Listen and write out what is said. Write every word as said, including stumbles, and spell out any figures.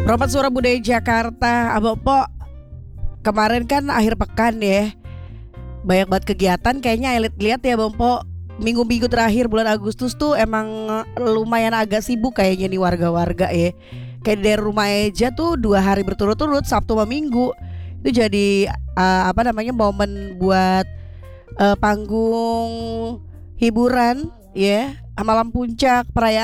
Romat Suara Budaya Jakarta, Abang Po, kemarin kan akhir pekan ya, banyak banget kegiatan kayaknya Elit lihat ya Bang Po. Minggu-minggu terakhir bulan Agustus tuh emang lumayan agak sibuk kayaknya nih warga-warga ya. Kayak dari rumah aja tuh dua hari berturut-turut, Sabtu sama Minggu. Itu jadi uh, apa namanya momen buat uh, panggung hiburan ya, malam puncak perayaan